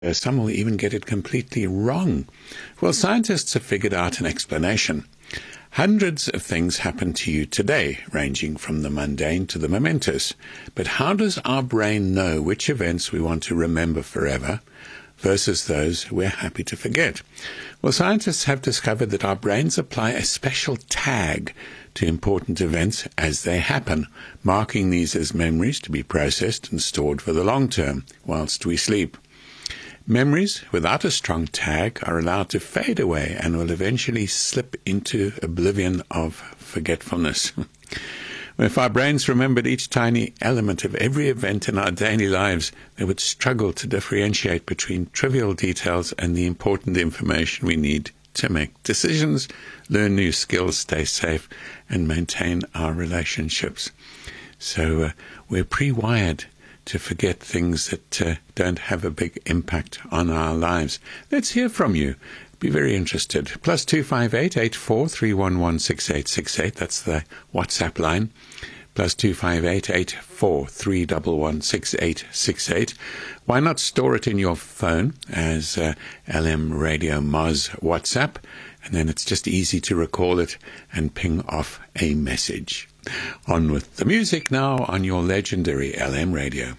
Some will even get it completely wrong. Well, scientists have figured out an explanation. Hundreds of things happen to you today, ranging from the mundane to the momentous. But how does our brain know which events we want to remember forever versus those we're happy to forget? Well, scientists have discovered that our brains apply a special tag to important events as they happen, marking these as memories to be processed and stored for the long term whilst we sleep. Memories without a strong tag are allowed to fade away and will eventually slip into oblivion of forgetfulness. If our brains remembered each tiny element of every event in our daily lives, they would struggle to differentiate between trivial details and the important information we need to make decisions, learn new skills, stay safe, and maintain our relationships. So we're pre-wired to forget things that don't have a big impact on our lives. Let's hear from you. Be very interested. +258 84 6868. That's the WhatsApp line. +258 84 6868. Why not store it in your phone as LM Radio Moz WhatsApp? And then it's just easy to recall it and ping off a message. On with the music now on your legendary LM Radio.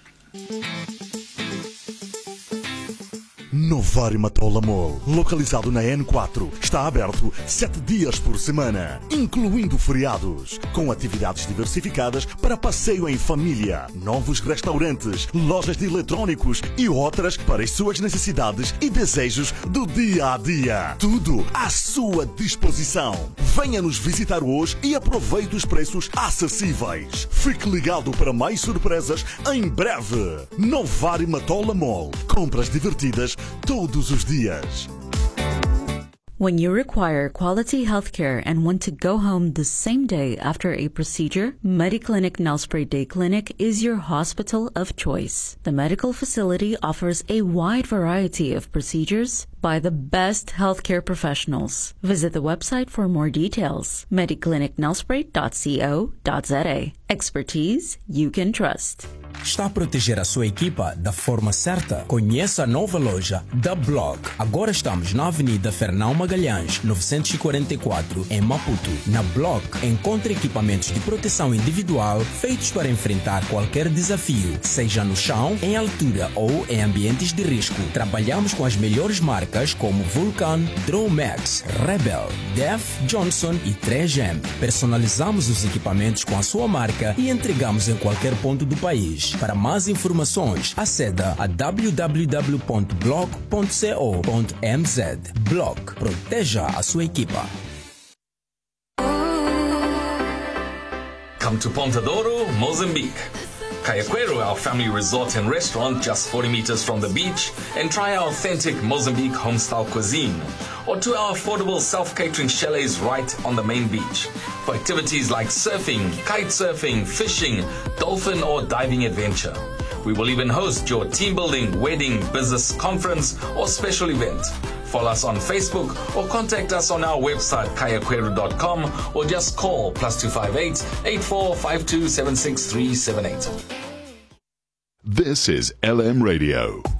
Novari Matola Mall, localizado na N4, está aberto 7 dias por semana, incluindo feriados, com atividades diversificadas para passeio em família, novos restaurantes, lojas de eletrônicos e outras para as suas necessidades e desejos do dia a dia. Tudo à sua disposição. Venha nos visitar hoje e aproveite os preços acessíveis. Fique ligado para mais surpresas em breve. Novari Matola Mall. Compras divertidas todos os dias. When you require quality healthcare and want to go home the same day after a procedure, Mediclinic Nelspruit Day Clinic is your hospital of choice. The medical facility offers a wide variety of procedures by the best healthcare professionals. Visit the website for more details. mediclinicnelspruit.co.za. Expertise you can trust. Está a proteger a sua equipa da forma certa? Conheça a nova loja da Block. Agora estamos na Avenida Fernão Magalhães, 944, em Maputo. Na Block, encontre equipamentos de proteção individual feitos para enfrentar qualquer desafio, seja no chão, em altura ou em ambientes de risco. Trabalhamos com as melhores marcas como Vulcan, Dromax, Rebel, Def, Johnson e 3M. Personalizamos os equipamentos com a sua marca e entregamos em qualquer ponto do país. Para mais informações, aceda a www.block.co.mz. Block. Proteja a sua equipa. Come to Ponta Douro, Mozambique. Cayaquero, our family resort and restaurant just 40 meters from the beach, and try our authentic Mozambique home-style cuisine. Or to our affordable self-catering chalets right on the main beach. For activities like surfing, kite surfing, fishing, dolphin or diving adventure. We will even host your team building, wedding, business conference or special event. Follow us on Facebook or contact us on our website kayaquero.com or just call +258 8452 76378. This is LM Radio.